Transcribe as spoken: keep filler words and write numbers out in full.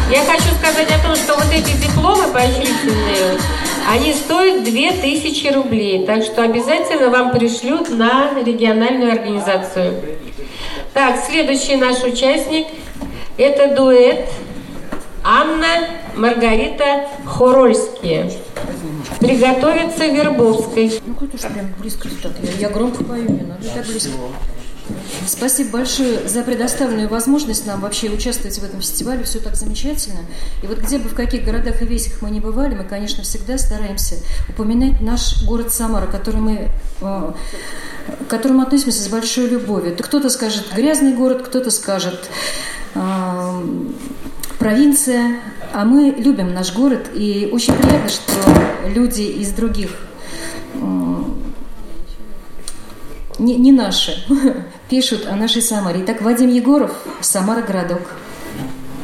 Я хочу сказать о том, что вот эти дипломы поощрительные, они стоят две тысячи рублей. Так что обязательно вам пришлют на региональную организацию. Так, следующий наш участник – это дуэт Анна, Маргарита Хорольские. Приготовиться Вербовской. Ну, хоть уж прям близко так. Я, я громко пою, не надо так близко. Спасибо большое за предоставленную возможность нам вообще участвовать в этом фестивале. Все так замечательно. И вот где бы, в каких городах и весях мы не бывали, мы, конечно, всегда стараемся упоминать наш город Самара, который мы, к которому относимся с большой любовью. Кто-то скажет грязный город, кто-то скажет э, провинция. А мы любим наш город. И очень приятно, что люди из других э, Не, не наши, пишут о нашей Самаре. Итак, Вадим Егоров, Самара, городок.